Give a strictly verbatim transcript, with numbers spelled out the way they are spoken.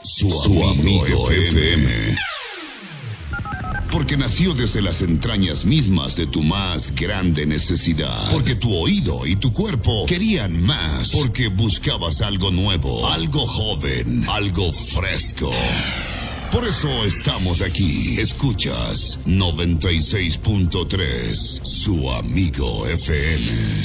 Su, Su amigo F M. Porque nació desde las entrañas mismas de tu más grande necesidad. Porque tu oído y tu cuerpo querían más. Porque buscabas algo nuevo, algo joven, algo fresco. Por eso estamos aquí. Escuchas noventa y seis punto tres, Su amigo F M.